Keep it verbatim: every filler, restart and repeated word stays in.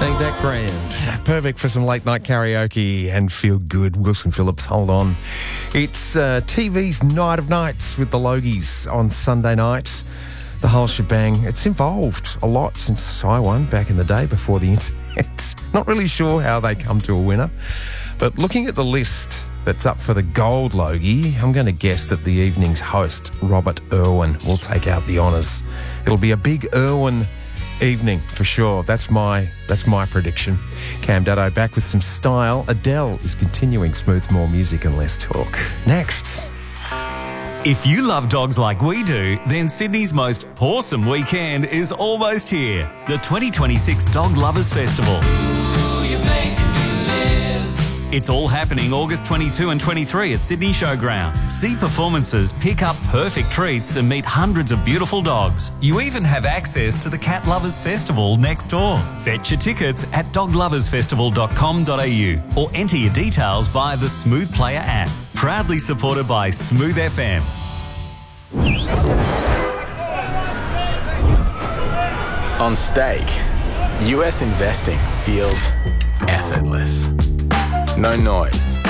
Ain't that grand? Perfect for some late night karaoke and feel good. Wilson Phillips, hold on. It's uh, T V's Night of Nights with the Logies on Sunday night. The whole shebang. It's evolved a lot since I won back in the day before the internet. Not really sure how they come to a winner, but looking at the list that's up for the gold Logie, I'm going to guess that the evening's host, Robert Irwin, will take out the honours. It'll be a big Irwin evening for sure. That's my that's my prediction. Cam Daddo back with some style. Adele is continuing smooth, more music and less talk. Next. If you love dogs like we do, then Sydney's most awesome weekend is almost here. The twenty twenty-six Dog Lovers Festival. Ooh, you're making me live. It's all happening August twenty-second and twenty-third at Sydney Showground. See performances, pick up perfect treats and meet hundreds of beautiful dogs. You even have access to the Cat Lovers Festival next door. Fetch your tickets at dog lovers festival dot com dot a u or enter your details via the Smooth Player app. Proudly supported by Smooth F M. On stake, U S investing feels effortless. No noise,